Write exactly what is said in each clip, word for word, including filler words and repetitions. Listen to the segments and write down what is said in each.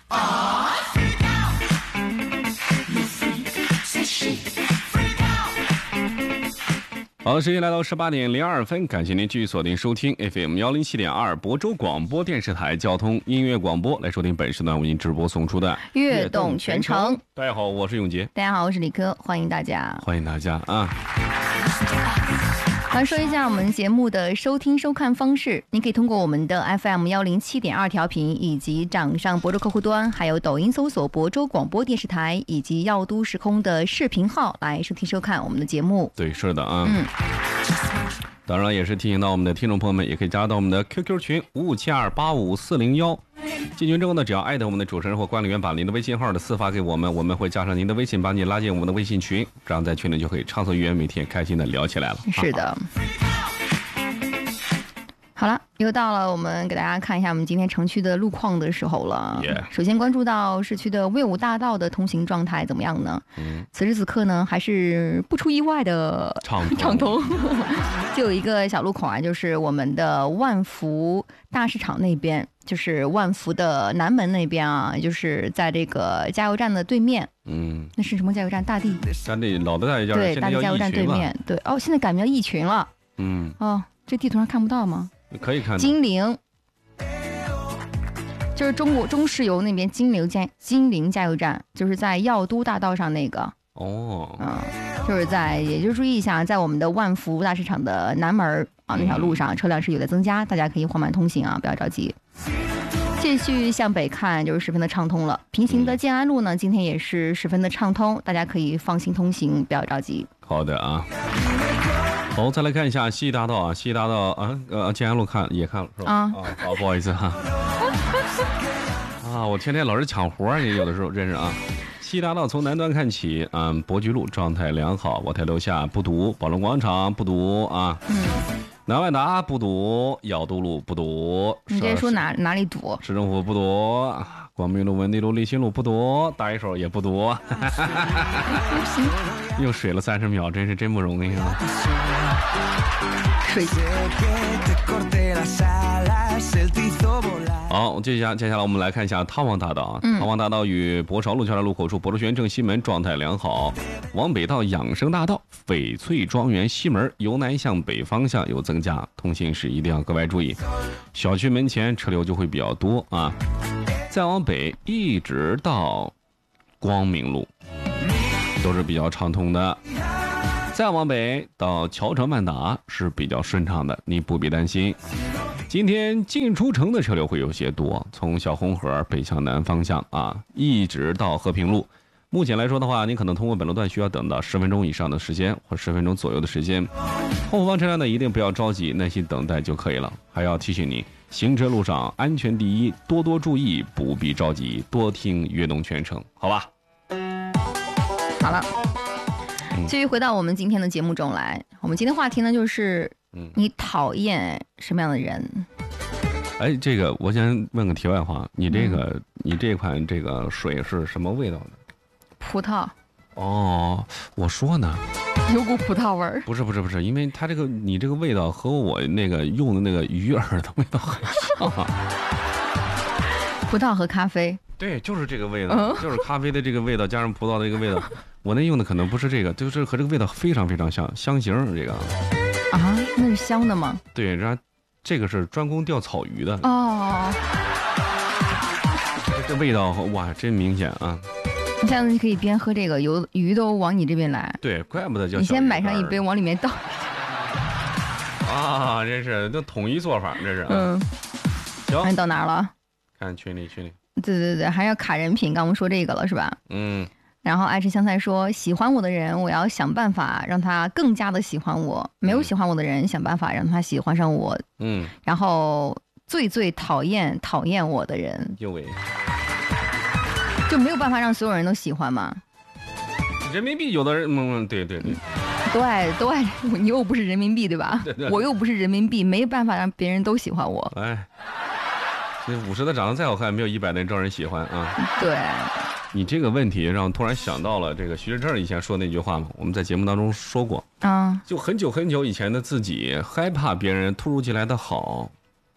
好，时间来到十八点零二分，感谢您继续锁定收听 F M 幺零七点二亳州广播电视台交通音乐广播，来收听本时段为您直播送出的悦动全程。 大家好，我是永杰。 大家好，我是李科，欢迎大家。 欢迎大家啊！ 来说一下我们节目的收听收看方式，您可以通过我们的 F M 幺零七点二调频，以及掌上亳州客户端，还有抖音搜索亳州广播电视台，以及耀都时空的视频号来收听收看我们的节目。 对，是的啊。 嗯。 当然也是提醒到我们的听众朋友们，也可以加到我们的 Q Q 群五五七二八五四零一。进群之后呢，只要艾特我们的主持人或管理员，把您的微信号的私发给我们，我们会加上您的微信，把你拉进我们的微信群，这样在群里就可以畅所欲言，每天开心的聊起来了。 是的。好了，又到了我们给大家看一下我们今天城区的路况的时候了。 Yeah. 首先关注到市区的魏武大道的通行状态怎么样呢？嗯，此时此刻呢，还是不出意外的畅通。 畅通就有一个小路口啊，就是我们的万福大市场那边，就是万福的南门那边啊，就是在这个加油站的对面。嗯，那是什么加油站？大地。 大地老的大地加油站， 对，大地加油站对面。对，哦，现在改名叫义群了。嗯。哦，这地图上看不到吗？ 可以看到金陵，就是中国中石油那边金陵加金陵加油站，就是在耀都大道上那个哦，嗯，就是在，也就注意一下，在我们的万福大市场的南门啊那条路上，车辆是有在增加，大家可以缓慢通行啊，不要着急。继续向北看，就是十分的畅通了。平行的建安路呢，今天也是十分的畅通，大家可以放心通行，不要着急。 好的啊。好，再来看一下西大道啊，西大道啊，呃，建安路看也看了是吧？啊，啊好，不好意思哈。啊，我天天老是抢活，你有的时候真是啊。西大道从南端看起，嗯，伯菊路状态良好，我台楼下不堵，宝龙广场不堵啊。嗯。南万达不堵，耀都路不堵。 你这说哪哪里堵？ 市政府不堵，光明路、文地路、立新路不堵，大一手也不堵。又水了三十秒，真是真不容易啊！ 水。 好，接下接下来我们来看一下汤王大道啊。汤王大道与博潮路桥的路口处，博州学院正西门状态良好。往北到养生大道、翡翠庄园西门由南向北方向有增加，通行时一定要格外注意。小区门前车流就会比较多啊。再往北一直到光明路，都是比较畅通的。再往北到桥城万达是比较顺畅的，你不必担心。今天进出城的车流会有些多，从小红河北向南方向啊，一直到和平路。目前来说的话，您可能通过本路段需要等到十分钟以上的时间，或十分钟左右的时间。后方车辆呢一定不要着急，耐心等待就可以了。还要提醒你，行车路上安全第一，多多注意，不必着急，多听悦动全程，好吧？ 好了。继续回到我们今天的节目中来，我们今天话题呢就是你讨厌什么样的人？ 哎，这个我想问个题外话，你这个、嗯、你这款这个水是什么味道的？ 葡萄。 哦，我说呢， 有股葡萄味儿。 不是不是不是，因为它这个你这个味道和我那个用的那个鱼饵的味道很像啊。 葡萄和咖啡。 对，就是这个味道，嗯、就是咖啡的这个味道加上葡萄的这个味道。我那用的可能不是这个，就是和这个味道非常非常像，香型这个。 啊，那是香的吗？ 对，然后这个是专攻钓草鱼的。 哦。 这味道哇，真明显啊！ 你下次你可以边喝这个，有鱼都往你这边来。 对，怪不得叫。 你先买上一杯，往里面倒。 啊，真是这统一做法，这是。 嗯。行，你到哪儿了？ 看群里，群里。 对对对，还要卡人品，刚我们说这个了是吧？ 嗯。 然后爱吃香菜说，喜欢我的人，我要想办法让他更加的喜欢我；没有喜欢我的人，想办法让他喜欢上我。嗯。然后最最讨厌讨厌我的人， 因为就没有办法让所有人都喜欢吗？ 人民币有的人，嗯，对对对， 对对，你又不是人民币对吧？对对，我又不是人民币，没办法让别人都喜欢我。 哎，这五十的长得再好看，没有一百的招人喜欢啊。 对。 你这个问题让我突然想到了这个徐志胜以前说那句话嘛，我们在节目当中说过啊，就很久很久以前的自己害怕别人突如其来的好，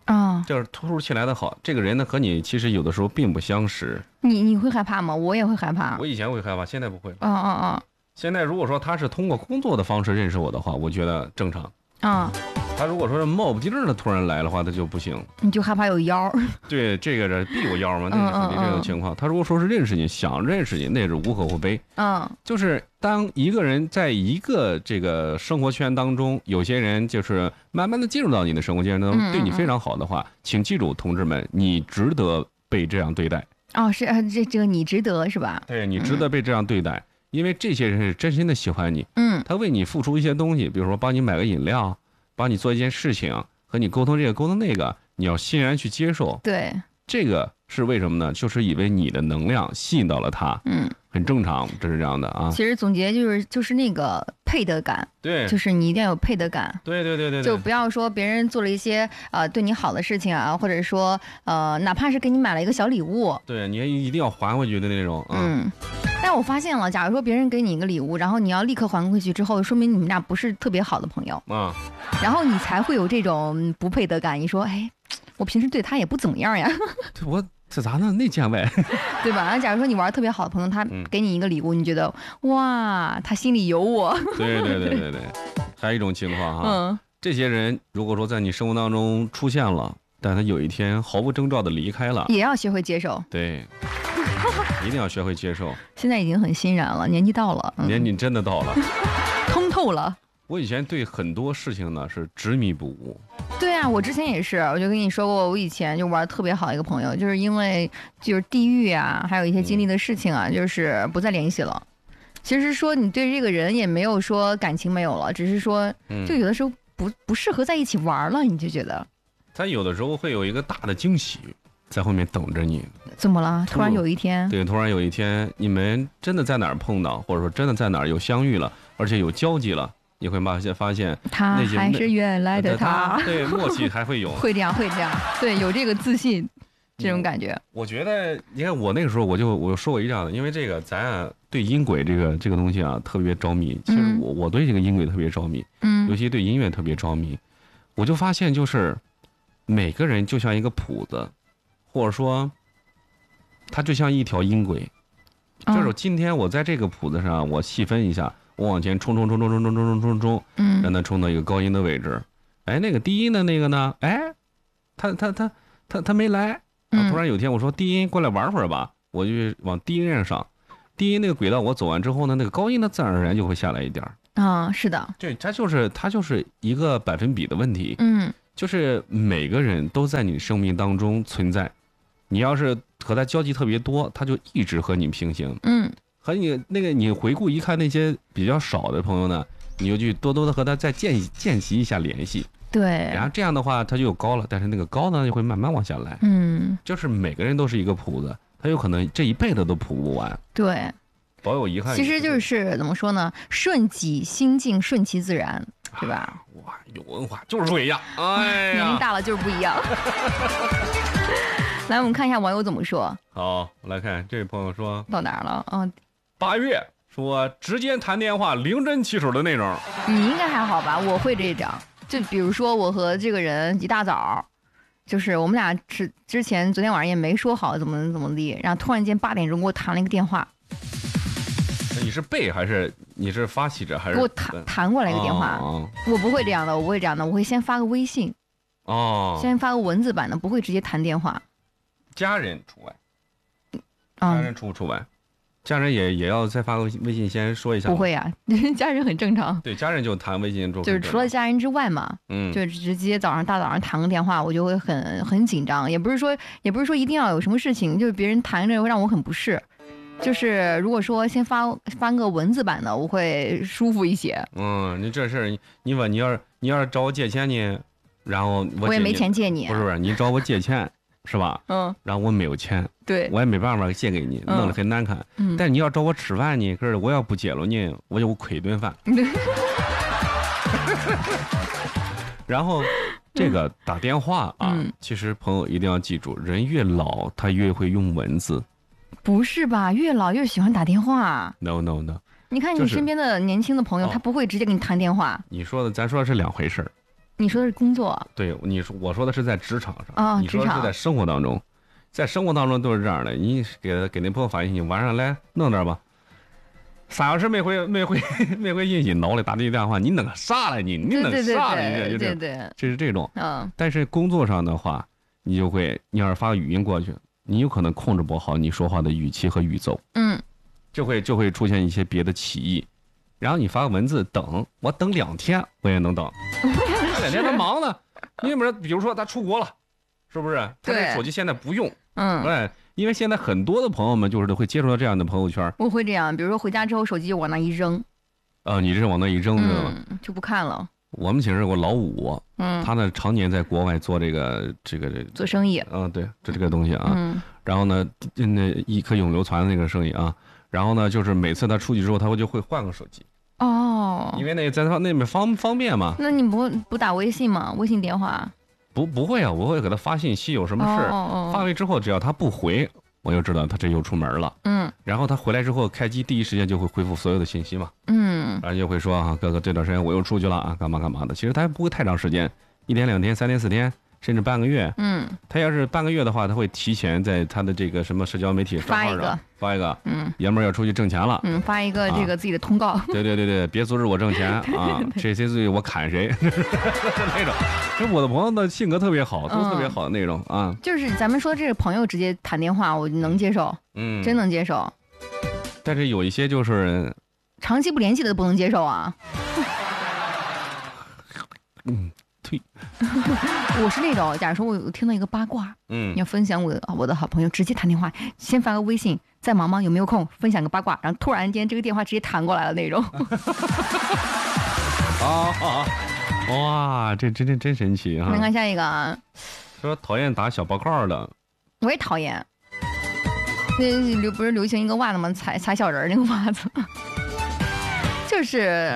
啊， 就是突如其来的好。这个人呢和你其实有的时候并不相识。 你你会害怕吗？我也会害怕。 我以前会害怕，现在不会。 啊啊啊！ 现在如果说他是通过工作的方式认识我的话，我觉得正常。 啊， 他如果说是冒不经的突然来的话，他就不行。 你就害怕有妖。 对，这个人必有妖嘛，那是属于这种情况。他如果说是认识你，想认识你，那是无可厚非。 嗯， 就是当一个人在一个这个生活圈当中，有些人就是慢慢的进入到你的生活圈当中，对你非常好的话，请记住，同志们，你值得被这样对待。 哦，是这这个你值得是吧？ 对，你值得被这样对待。因为这些人是真心的喜欢你， 嗯， 他为你付出一些东西，比如说帮你买个饮料，帮你做一件事情，和你沟通这个沟通那个，你要欣然去接受。 对， 这个是为什么呢？就是以为你的能量吸引到了他， 嗯， 很正常，这是这样的啊。 其实总结就是就是那个配得感， 对， 就是你一定要有配得感。 对对对对， 就不要说别人做了一些呃对你好的事情啊，或者说呃哪怕是给你买了一个小礼物， 对你一定要还回去的那种， 嗯。嗯，但我发现了，假如说别人给你一个礼物，然后你要立刻还回去之后，说明你们俩不是特别好的朋友啊， 然后你才会有这种不配得感。你说，哎，我平时对他也不怎么样呀， 对我这咋呢？那见呗， 对吧？假如说你玩特别好的朋友，他给你一个礼物，你觉得哇，他心里有我。 对对对对对，还有一种情况哈，嗯，这些人如果说在你生活当中出现了，但他有一天毫无征兆的离开了， 也要学会接受。 对。一定要学会接受。 现在已经很欣然了，年纪到了， 嗯、年纪真的到了， 通透了。 我以前对很多事情呢是执迷不悟。 对啊，我之前也是，我就跟你说过，我以前就玩特别好一个朋友，就是因为就是地域啊，还有一些经历的事情啊，嗯、就是不再联系了。其实说你对这个人也没有说感情没有了，只是说就有的时候不不适合在一起玩了，你就觉得。 他有的时候会有一个大的惊喜在后面等着你。 怎么了？突然有一天， 对，突然有一天，你们真的在哪儿碰到，或者说真的在哪儿有相遇了，而且有交集了，你会发现发现他还是原来的他， 他对，默契还会有， 会这样，会这样，对，有这个自信，这种感觉。嗯、 我觉得，你看我那个时候，我就我说过一样的，因为这个咱、啊、对音轨这个这个东西啊特别着迷。其实我、嗯、我对这个音轨特别着迷，嗯，尤其对音乐特别着迷。我就发现，就是每个人就像一个谱子。或者说，它就像一条音轨，就是今天我在这个谱子上，我细分一下，我往前冲冲冲冲冲冲冲冲冲冲，嗯，让它冲到一个高音的位置。哎，那个低音的那个呢？哎，他他他他他没来。突然有一天我说低音过来玩会儿吧，我就往低音上上，低音那个轨道我走完之后呢，那个高音的自然而然就会下来一点。 啊，是的， 对，它就是它就是一个百分比的问题。 嗯， 就是每个人都在你生命当中存在。你要是和他交集特别多，他就一直和你平行。嗯，和你那个你回顾一看那些比较少的朋友呢，你就去多多的和他再见见习一下联系。 对， 然后这样的话他就有高了，但是那个高呢就会慢慢往下来。 嗯， 就是每个人都是一个谱子，他有可能这一辈子都谱不完。 对， 保有遗憾。 其实就是怎么说呢？顺己心境，顺其自然，是吧？啊、 哇，有文化就是不一样。哎呀， 年龄大了就是不一样。来，我们看一下网友怎么说。 好，我来看这位朋友说到哪儿了？嗯， 八月说直接谈电话，零针起手的那种。 你应该还好吧？我会这张，就比如说我和这个人一大早，就是我们俩之之前昨天晚上也没说好怎么怎么地，然后突然间八点钟给我弹了一个电话。 你是背还是你是发起者还是给我弹弹过来一个电话？哦、我不会这样的，我不会这样的，我会先发个微信。 哦， 先发个文字版的，不会直接谈电话。 家人除外，家人出不除外，家人也也要再发个微信先说一下。 不会呀、啊，家人很正常。 对，家人就谈微信就是除了家人之外嘛，嗯，就直接早上大早上谈个电话，我就会很很紧张，也不是说也不是说一定要有什么事情，就是别人谈着会让我很不适。就是如果说先发发个文字版的，我会舒服一些。 嗯，你这事儿，你说你要是你要是找我借钱呢，然后我, 我也没钱借你， 不是不是，你找我借钱是吧？嗯，然后我没有钱， 对， 我也没办法借给你，弄得很难看。嗯，但你要找我吃饭呢，可是我要不借了你，我就亏顿饭。然后这个打电话啊，嗯、其实朋友一定要记住，人越老他越会用文字。 不是吧？越老越喜欢打电话 ？No No No！ 你看你身边的年轻的朋友，就是、他不会直接给你谈电话。 你说的，咱说的是两回事儿。 你说的是工作？ 对，你说我说的是在职场上啊、哦， 你说的是在生活当中，在生活当中都是这样的。你给给那朋友发信息，晚上来弄点吧，三小时没回没回没回信息，脑里打这电话，你弄个啥来你？你弄啥来？ 对对对， 这是这种。 嗯。 但是工作上的话，你就会，你要是发个语音过去，你有可能控制不好你说话的语气和语奏， 嗯， 就会就会出现一些别的歧义。然后你发个文字，等我等两天我也能等，两天他忙呢。你有没有比如说他出国了，是不是？他这手机现在不用， 嗯， 对，因为现在很多的朋友们就是会接触到这样的朋友圈。 我会这样，比如说回家之后手机就往那一扔， 呃，你这是往那一扔，知道吗？ 嗯，就不看了。 我们寝室有个老五， 嗯， 他呢常年在国外做这个这个做生意， 嗯，对，这这个东西啊， 嗯， 然后呢，那一颗永流传的那个生意啊，然后呢，就是每次他出去之后，他会就会换个手机。 哦， 因为那在他那边方方便嘛。 那你不不打微信吗？微信电话？ 不不会啊，我会给他发信息，有什么事、 哦哦哦、 发回之后，只要他不回，我就知道他这又出门了。 嗯， 然后他回来之后开机，第一时间就会回复所有的信息嘛。 嗯， 然后就会说啊，哥哥这段时间我又出去了啊，干嘛干嘛的。其实他不会太长时间，一天两天三天四天。甚至半个月， 嗯， 他要是半个月的话，他会提前在他的这个什么社交媒体账号上发一个， 嗯， 爷们儿要出去挣钱了， 嗯，发一个这个自己的通告，啊、 对对对对，别阻止我挣钱啊，谁谁罪我砍谁，那种。这我的朋友的性格特别好，都特别好的那种啊。 就是咱们说这个朋友直接谈电话，我能接受， 嗯， 真能接受。 但是有一些就是长期不联系的不能接受啊。 嗯。 我是那种，假如说我听到一个八卦，嗯，要分享我的我的好朋友，直接谈电话，先发个微信，在忙吗？有没有空？分享个八卦，然后突然间这个电话直接弹过来了那种。 啊啊！哇，这真真真神奇啊！ 来看下一个啊， 说讨厌打小报告的， 我也讨厌。那流不是流行一个袜子吗？踩踩小人那个袜子，就是。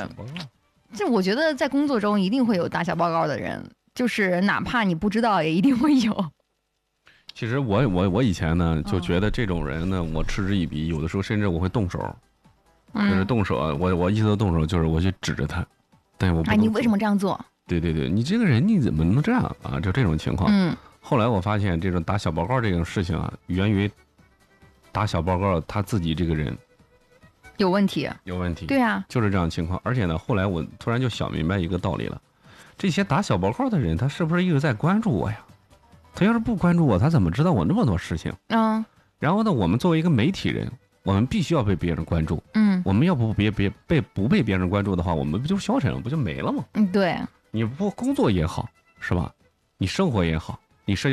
这我觉得在工作中一定会有打小报告的人，就是哪怕你不知道，也一定会有。 其实我我我以前呢就觉得这种人呢，我嗤之以鼻，有的时候甚至我会动手，就是动手。我我意思动手就是我去指着他，但我不。 哎，你为什么这样做？ 对对对，你这个人你怎么能这样啊？就这种情况。 嗯。 后来我发现这种打小报告这种事情啊，源于打小报告他自己这个人。 有问题， 有问题， 对啊， 就是这样的情况。而且呢，后来我突然就想明白一个道理了：这些打小报告的人，他是不是一直在关注我呀？他要是不关注我，他怎么知道我那么多事情？ 嗯。 然后呢，我们作为一个媒体人，我们必须要被别人关注。 嗯。 我们要不别别被不被别人关注的话，我们不就消沉了，不就没了吗？ 嗯，对。 你不工作也好，是吧？你生活也好，你社交。